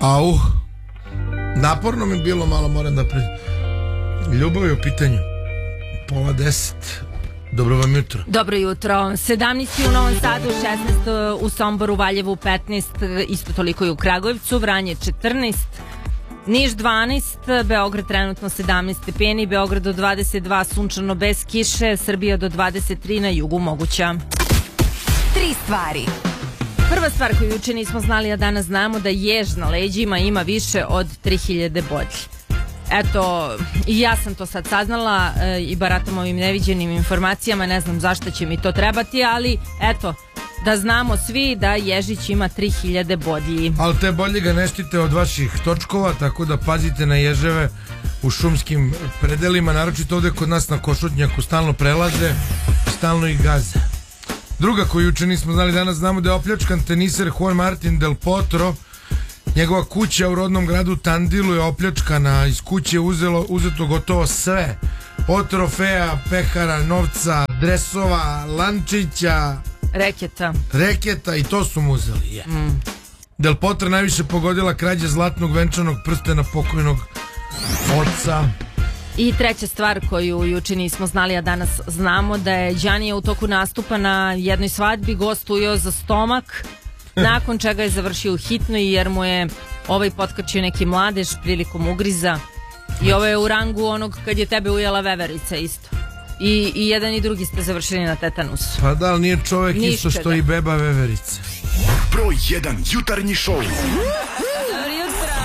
Au, naporno mi bilo malo, moram da Ljubav je u pitanju. 9:30. Dobro vam jutro. Dobro jutro. 17 u Novom Sadu, 16 u Somboru, Valjevu 15, isto toliko i u Kragujevcu, Vranje 14, Niš 12, Beograd trenutno 17 stepeni, Beograd do 22, sunčano bez kiše, Srbija do 23, na jugu moguća. 3 stvari. Prva stvar koju juče nismo znali, a danas znamo, da jež na leđima ima više od 3000 bodlji. Eto, i ja sam to sad saznala i baratam ovim neviđenim informacijama, ne znam zašto će mi to trebati, ali eto, da znamo svi da ježić ima 3000 bodlji. Ali te bodlje ga ne štite od vaših točkova, tako da pazite na ježeve u šumskim predelima, naročito ovde kod nas na Košutnjaku stalno prelaze, stalno ih gaze. Druga koju juče nismo znali, danas znamo da je opljačkan teniser Juan Martin del Potro. Njegova kuća u rodnom gradu Tandilu je opljačkana, iz kuće je uzeto gotovo sve. Od trofeja, pehara, novca, dresova, lančića, reketa i to su mu uzeli. Del Potro najviše pogodila krađa zlatnog venčanog prstena pokojnog oca. I treća stvar koju juče nismo znali, a danas znamo, da je Đanija u toku nastupa na jednoj svadbi gostujao za stomak, nakon čega je završio u hitnoj jer mu je potkačio neki mladež prilikom ugriza. I ovo je u rangu onog kad je tebe ujela veverica isto. I jedan i drugi ste završili na tetanusu. Pa da, ali nije čovek isto što i beba veverica. Broj 1 jutarnji šou.